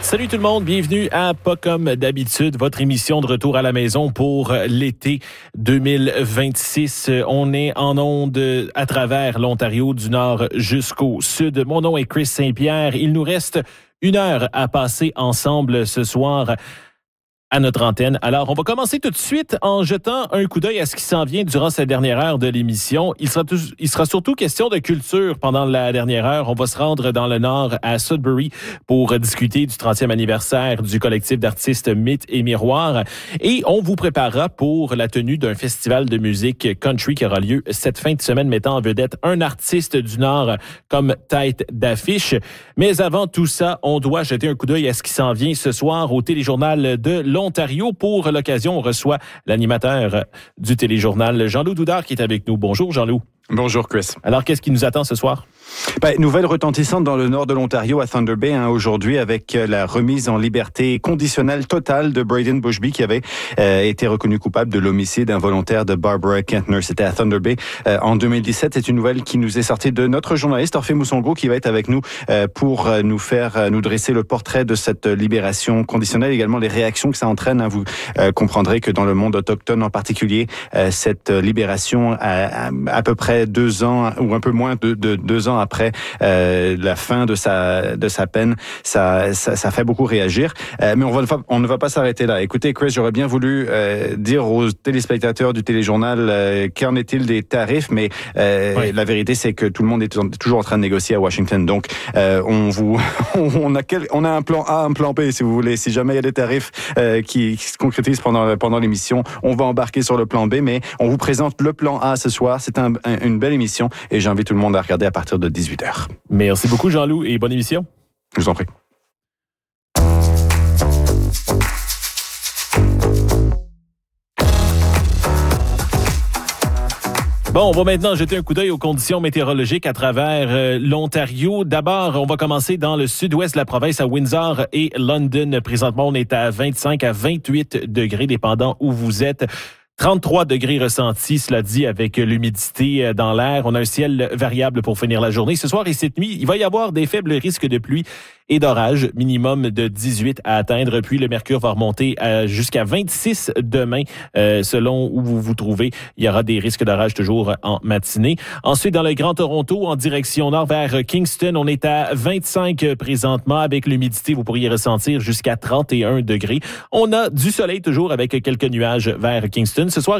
Salut tout le monde, bienvenue à Pas comme d'habitude, votre émission de retour à la maison pour l'été 2026. On est en onde à travers l'Ontario du nord jusqu'au sud. Mon nom est Chris Saint-Pierre. Il nous reste 1 heure à passer ensemble ce soir à notre antenne. Alors, on va commencer tout de suite en jetant un coup d'œil à ce qui s'en vient durant cette dernière heure de l'émission. Il sera surtout question de culture pendant la dernière heure. On va se rendre dans le nord à Sudbury pour discuter du 30e anniversaire du collectif d'artistes Mythes et Miroirs. Et on vous préparera pour la tenue d'un festival de musique country qui aura lieu cette fin de semaine, mettant en vedette un artiste du nord comme tête d'affiche. Mais avant tout ça, on doit jeter un coup d'œil à ce qui s'en vient ce soir au téléjournal de l'Ontario. Pour l'occasion, on reçoit l'animateur du téléjournal, Jean-Loup Doudard, qui est avec nous. Bonjour, Jean-Loup. Bonjour, Chris. Alors, qu'est-ce qui nous attend ce soir? Nouvelle retentissante dans le nord de l'Ontario, à Thunder Bay, aujourd'hui, avec la remise en liberté conditionnelle totale de Braden Bushby, qui avait été reconnu coupable de l'homicide involontaire de Barbara Kentner. C'était à Thunder Bay en 2017. C'est une nouvelle qui nous est sortie de notre journaliste, Orphée Moussongo, qui va être avec nous pour nous dresser le portrait de cette libération conditionnelle, également les réactions que ça entraîne. Vous comprendrez que dans le monde autochtone en particulier, cette libération à peu près 2 ans, ou un peu moins de 2 ans après la fin de sa peine, ça fait beaucoup réagir. Mais on ne va pas s'arrêter là. Écoutez, Chris, j'aurais bien voulu dire aux téléspectateurs du téléjournal qu'en est-il des tarifs, mais la vérité, c'est que tout le monde est toujours en train de négocier à Washington. Donc, on a un plan A, un plan B, si vous voulez. Si jamais il y a des tarifs qui se concrétisent pendant l'émission, on va embarquer sur le plan B, mais on vous présente le plan A ce soir. C'est une belle émission et j'invite tout le monde à regarder à partir de 18h. Merci beaucoup, Jean-Loup, et bonne émission. Je vous en prie. Bon, on va maintenant jeter un coup d'œil aux conditions météorologiques à travers l'Ontario. D'abord, on va commencer dans le sud-ouest de la province, à Windsor et London. Présentement, on est à 25 à 28 degrés, dépendant où vous êtes. 33 degrés ressentis, cela dit, avec l'humidité dans l'air. On a un ciel variable pour finir la journée. Ce soir et cette nuit, il va y avoir des faibles risques de pluie et d'orage, minimum de 18 à atteindre. Puis le mercure va remonter jusqu'à 26 demain, selon où vous vous trouvez. Il y aura des risques d'orage toujours en matinée. Ensuite, dans le Grand Toronto, en direction nord vers Kingston, on est à 25 présentement. Avec l'humidité, vous pourriez ressentir jusqu'à 31 degrés. On a du soleil toujours avec quelques nuages vers Kingston. Ce soir,